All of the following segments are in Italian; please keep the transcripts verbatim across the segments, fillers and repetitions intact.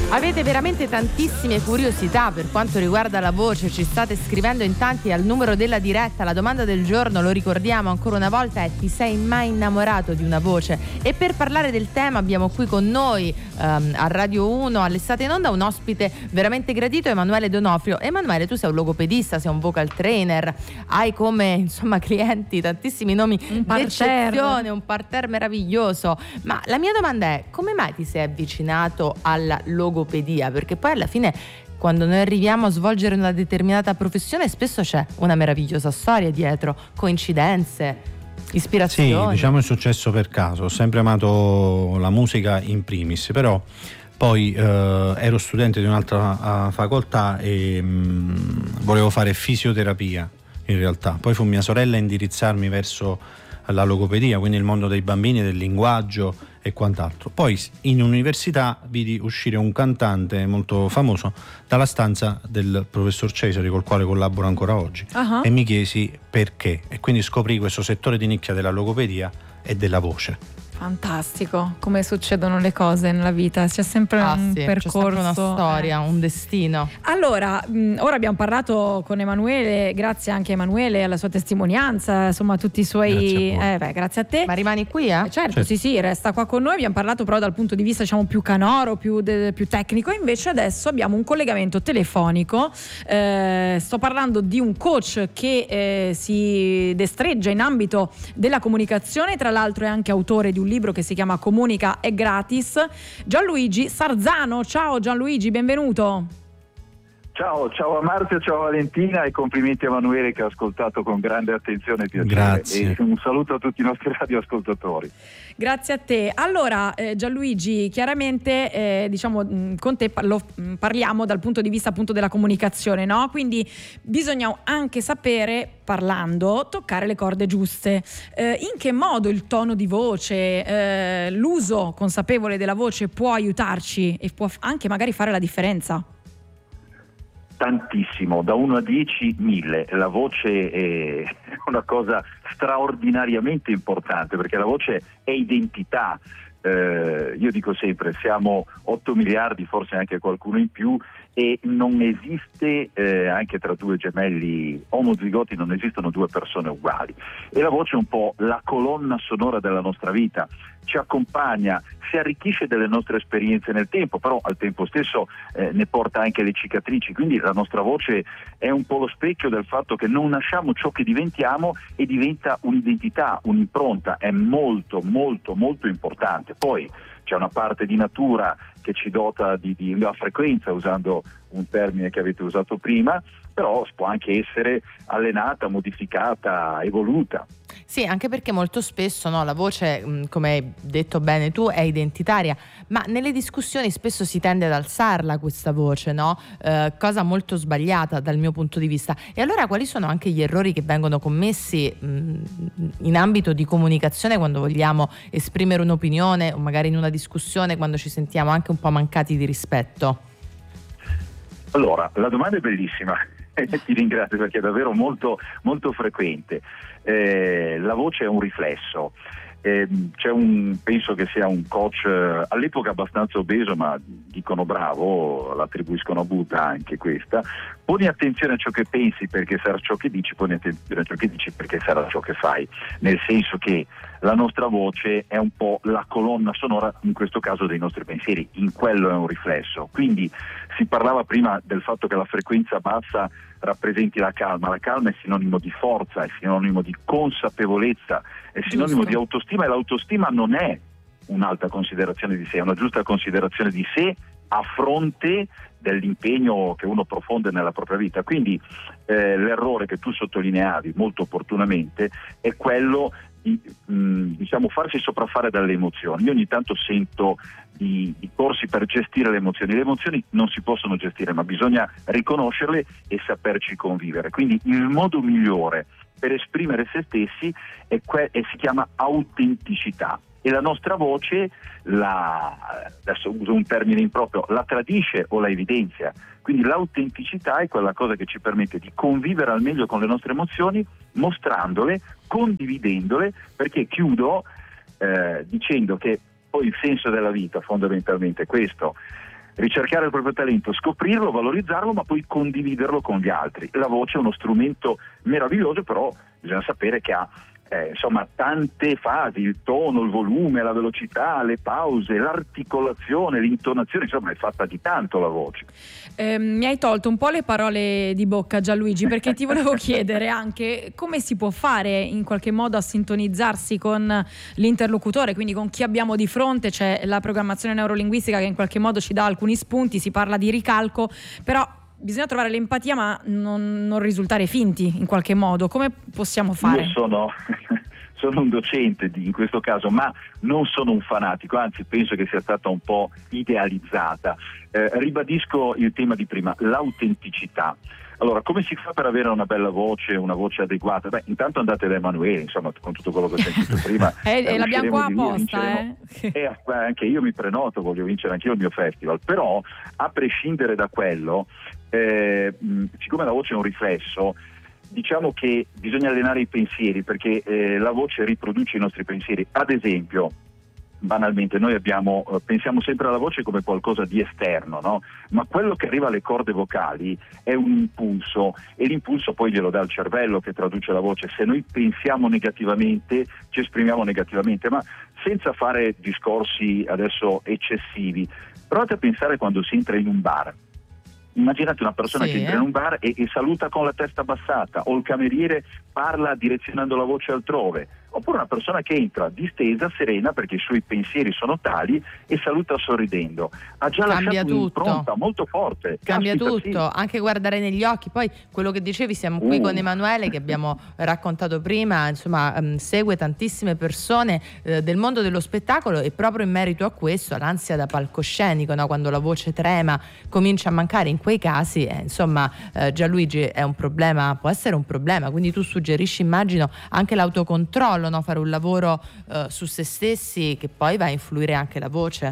Avete veramente tantissime curiosità per quanto riguarda la voce, ci state scrivendo in tanti al numero della diretta. La domanda del giorno, lo ricordiamo ancora una volta, è: ti sei mai innamorato di una voce? E per parlare del tema abbiamo qui con noi ehm, a Radio uno, all'Estate in Onda, un ospite veramente gradito, Emanuele Donofrio. Emanuele, tu sei un logopedista, sei un vocal trainer, hai come insomma clienti tantissimi nomi d'eccezione, un parterre meraviglioso. Ma la mia domanda è: come mai ti sei avvicinato alla logopedia? Perché poi alla fine, quando noi arriviamo a svolgere una determinata professione, spesso c'è una meravigliosa storia dietro, coincidenze, ispirazioni. Sì, diciamo è successo per caso. Ho sempre amato la musica in primis, però poi eh, ero studente di un'altra uh, facoltà e mh, volevo fare fisioterapia in realtà. Poi fu mia sorella a indirizzarmi verso la logopedia, quindi il mondo dei bambini, del linguaggio e quant'altro. Poi in università vidi uscire un cantante molto famoso dalla stanza del professor Cesari, col quale collaboro ancora oggi, uh-huh. e mi chiesi perché, e quindi scoprì questo settore di nicchia della logopedia e della voce. Fantastico, come succedono le cose nella vita, c'è sempre ah, un sì, percorso, c'è sempre una storia, eh. un destino. Allora, mh, ora abbiamo parlato con Emanuele, grazie anche a Emanuele, alla sua testimonianza, insomma tutti i suoi... Grazie a, eh, beh, grazie a te. Ma rimani qui, eh? eh certo, certo, sì sì, resta qua con noi, abbiamo parlato però dal punto di vista diciamo più canoro, più, de, più tecnico, invece adesso abbiamo un collegamento telefonico, eh, sto parlando di un coach che eh, si destreggia in ambito della comunicazione, tra l'altro è anche autore di un libro che si chiama Comunica è gratis, Gianluigi Sarzano. Ciao Gianluigi, benvenuto. Ciao, ciao a Marzia, ciao a Valentina e complimenti a Emanuele che ha ascoltato con grande attenzione e piacere. Grazie. E un saluto a tutti i nostri radioascoltatori. Grazie a te. Allora eh, Gianluigi, chiaramente eh, diciamo mh, con te parlo, mh, parliamo dal punto di vista appunto della comunicazione, no? Quindi bisogna anche sapere, parlando, toccare le corde giuste. Eh, in che modo il tono di voce, eh, l'uso consapevole della voce può aiutarci e può anche magari fare la differenza? Tantissimo, da uno a dieci, mille. La voce è una cosa straordinariamente importante perché la voce è identità. Eh, io dico sempre, siamo otto miliardi, forse anche qualcuno in più, e non esiste, eh, anche tra due gemelli omozigoti, non esistono due persone uguali. E la voce è un po' la colonna sonora della nostra vita, ci accompagna, si arricchisce delle nostre esperienze nel tempo, però al tempo stesso eh, ne porta anche le cicatrici, quindi la nostra voce è un po' lo specchio del fatto che non nasciamo ciò che diventiamo e diventa un'identità, un'impronta, è molto molto molto importante. Poi c'è una parte di natura che ci dota di, di una frequenza, usando un termine che avete usato prima, però può anche essere allenata, modificata, evoluta. Sì, anche perché molto spesso no, la voce, come hai detto bene tu, è identitaria, ma nelle discussioni spesso si tende ad alzarla questa voce, no? Eh, cosa molto sbagliata dal mio punto di vista. E allora quali sono anche gli errori che vengono commessi mh, in ambito di comunicazione quando vogliamo esprimere un'opinione o magari in una discussione quando ci sentiamo anche un po' mancati di rispetto? Allora, la domanda è bellissima. Ti ringrazio perché è davvero molto, molto frequente. Eh, la voce è un riflesso. Eh, c'è un, penso che sia un coach eh, all'epoca abbastanza obeso, ma dicono bravo, l'attribuiscono a Buddha anche questa. Poni attenzione a ciò che pensi perché sarà ciò che dici, poni attenzione a ciò che dici perché sarà ciò che fai, nel senso che la nostra voce è un po' la colonna sonora, in questo caso, dei nostri pensieri, in quello è un riflesso. Quindi si parlava prima del fatto che la frequenza bassa rappresenti la calma, la calma è sinonimo di forza, è sinonimo di consapevolezza, è sinonimo Giusto. di autostima, e l'autostima non è un'alta considerazione di sé, è una giusta considerazione di sé a fronte dell'impegno che uno profonde nella propria vita. Quindi eh, l'errore che tu sottolineavi molto opportunamente è quello di mh, diciamo farsi sopraffare dalle emozioni. Io ogni tanto sento di, di corsi per gestire le emozioni. Le emozioni non si possono gestire, ma bisogna riconoscerle e saperci convivere. Quindi il modo migliore per esprimere se stessi è que- e si chiama autenticità. E la nostra voce, la, adesso uso un termine improprio, la tradisce o la evidenzia. Quindi l'autenticità è quella cosa che ci permette di convivere al meglio con le nostre emozioni, mostrandole, condividendole, perché chiudo eh, dicendo che poi il senso della vita fondamentalmente è questo. ricercare il proprio talento, scoprirlo, valorizzarlo, ma poi condividerlo con gli altri. La voce è uno strumento meraviglioso, però bisogna sapere che ha eh, insomma tante fasi: il tono, il volume, la velocità, le pause, l'articolazione, l'intonazione, insomma è fatta di tanto la voce. Eh, mi hai tolto un po' le parole di bocca, Gianluigi, perché ti volevo chiedere anche come si può fare in qualche modo a sintonizzarsi con l'interlocutore, quindi con chi abbiamo di fronte. C'è la programmazione neurolinguistica che in qualche modo ci dà alcuni spunti, si parla di ricalco, però bisogna trovare l'empatia ma non, non risultare finti in qualche modo. Come possiamo fare? Io sono, sono un docente di, in questo caso, ma non sono un fanatico, anzi penso che sia stata un po' idealizzata. Eh, ribadisco il tema di prima, l'autenticità. Allora, come si fa per avere una bella voce, una voce adeguata? Beh, intanto andate da Emanuele, insomma, con tutto quello che ho sentito prima. eh, eh, l'abbiamo qua apposta, eh? eh? Anche io mi prenoto, voglio vincere anch'io il mio festival, però a prescindere da quello, eh, mh, siccome la voce è un riflesso, diciamo che bisogna allenare i pensieri, perché eh, la voce riproduce i nostri pensieri. Ad esempio, banalmente noi abbiamo eh, pensiamo sempre alla voce come qualcosa di esterno, no? Ma quello che arriva alle corde vocali è un impulso, e l'impulso poi glielo dà il cervello che traduce la voce. Se noi pensiamo negativamente ci esprimiamo negativamente, ma senza fare discorsi adesso eccessivi. Provate a pensare quando si entra in un bar. Immaginate una persona sì, che entra eh? in un bar e, e saluta con la testa abbassata, o il cameriere parla direzionando la voce altrove, oppure una persona che entra distesa, serena, perché i suoi pensieri sono tali, e saluta sorridendo. Ha già Cambia lasciato tutto. un'impronta molto forte. Cambia Caspita, tutto, sì. anche guardare negli occhi. Poi quello che dicevi, siamo qui Uh. con Emanuele che abbiamo raccontato prima, insomma um, segue tantissime persone eh, del mondo dello spettacolo, e proprio in merito a questo, all'ansia da palcoscenico, no? Quando la voce trema, comincia a mancare, in quei casi eh, insomma eh, Gianluigi, è un problema, può essere un problema, quindi tu suggerisci, immagino, anche l'autocontrollo, no? Fare un lavoro eh, su se stessi, che poi va a influire anche la voce.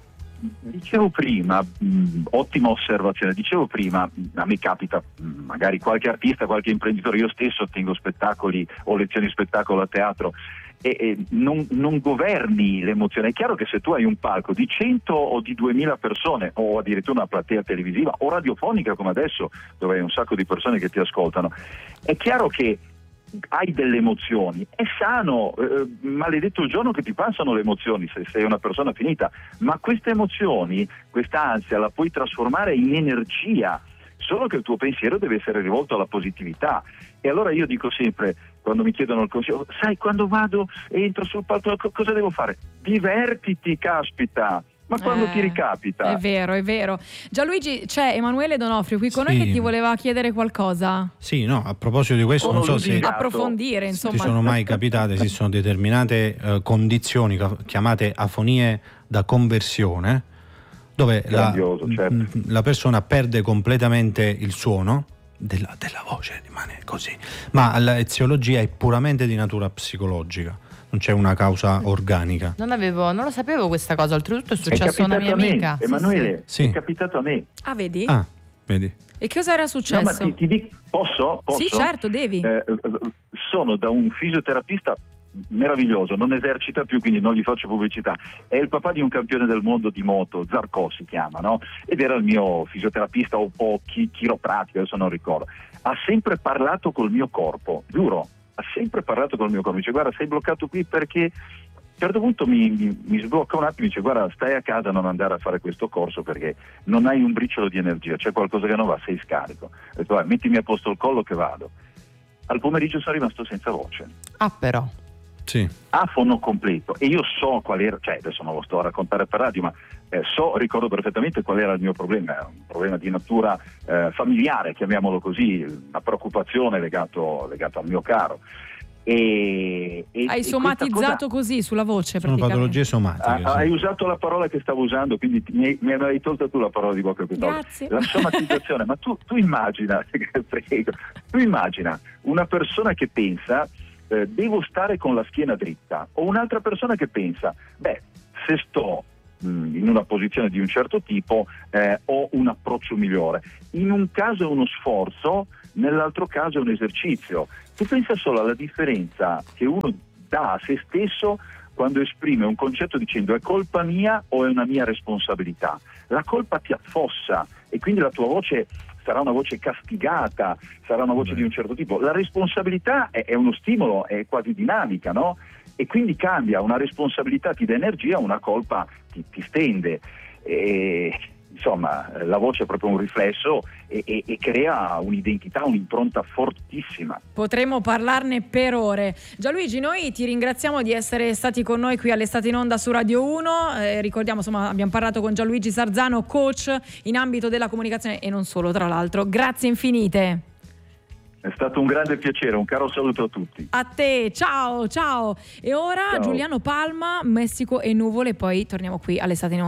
Dicevo prima, mh, ottima osservazione, dicevo prima, mh, a me capita, mh, magari qualche artista, qualche imprenditore, io stesso tengo spettacoli o lezioni di spettacolo a teatro, e, e non, non governi l'emozione. È chiaro che se tu hai un palco di cento o di duemila persone, o addirittura una platea televisiva o radiofonica come adesso, dove hai un sacco di persone che ti ascoltano, è chiaro che hai delle emozioni, è sano, eh, maledetto il giorno che ti passano le emozioni se sei una persona finita, ma queste emozioni, questa ansia la puoi trasformare in energia, solo che il tuo pensiero deve essere rivolto alla positività. E allora io dico sempre, quando mi chiedono il consiglio, sai, quando vado e entro sul palco cosa devo fare? Divertiti, caspita! Ma quando eh, ti ricapita? È vero, è vero. Gianluigi, c'è Emanuele Donofrio qui con Sì. noi che ti voleva chiedere qualcosa. Sì, no, a proposito di questo, Sono non so se lusingato. Approfondire, ti insomma. sono mai capitate, esistono determinate eh, condizioni ca- chiamate afonie da conversione, dove la, Grandioso, certo. m- la persona perde completamente il suono della, della voce, rimane così, ma la eziologia è puramente di natura psicologica, non c'è una causa organica. Non avevo, non lo sapevo questa cosa, oltretutto è successo a una mia a me, amica. Sì, Emanuele, sì. è capitato a me. Ah, vedi? Ah, vedi? E che cosa era No, successo? ma ti, ti dico, posso? Posso? Sì, certo, devi. Eh, sono da un fisioterapista meraviglioso, non esercita più, quindi non gli faccio pubblicità. È il papà di un campione del mondo di moto, Zarco si chiama, no? Ed era il mio fisioterapista o, o chi, chiropratico, adesso non ricordo. Ha sempre parlato col mio corpo, giuro, ha sempre parlato col mio corpo. Mi dice, guarda, sei bloccato qui perché... A un certo punto mi, mi, mi sblocca un attimo e dice, guarda, stai a casa, non andare a fare questo corso perché non hai un briciolo di energia, c'è qualcosa che non va, sei scarico. Ho detto, vai, mettimi a posto il collo che vado. Al pomeriggio sono rimasto senza voce. Ah, però. Sì. Afono completo, e io so qual era, cioè adesso non lo sto a raccontare per radio, ma eh, so, ricordo perfettamente qual era il mio problema. Era un problema di natura eh, familiare, chiamiamolo così, una preoccupazione legato, legato al mio caro. E, e, Hai e somatizzato cosa... così sulla voce, Sono praticamente. patologie somatiche. Ah, sì. hai usato la parola che stavo usando, quindi ti- mi, hai- mi hai tolta tu la parola di bocca piuttosto. Grazie. La somatizzazione, ma tu, tu immagina, prego, tu immagina una persona che pensa eh, devo stare con la schiena dritta, o un'altra persona che pensa, beh, se sto mh, in una posizione di un certo tipo eh, ho un approccio migliore. In un caso è uno sforzo, nell'altro caso è un esercizio. Tu pensa solo alla differenza che uno dà a se stesso quando esprime un concetto dicendo è colpa mia o è una mia responsabilità. La colpa ti affossa e quindi la tua voce sarà una voce castigata, sarà una voce di un certo tipo. La responsabilità è, è uno stimolo, è quasi dinamica, no? E quindi cambia, una responsabilità ti dà energia, una colpa ti, ti stende. E, insomma, la voce è proprio un riflesso e, e, e crea un'identità, un'impronta fortissima. Potremmo parlarne per ore. Gianluigi, noi ti ringraziamo di essere stati con noi qui all'Estate in Onda su Radio uno. Eh, ricordiamo, insomma, abbiamo parlato con Gianluigi Sarzano, coach in ambito della comunicazione e non solo, tra l'altro. Grazie infinite. È stato un grande piacere, un caro saluto a tutti. A te, ciao, ciao. E ora Ciao. Giuliano Palma, Messico e nuvole, poi torniamo qui all'Estate in Onda.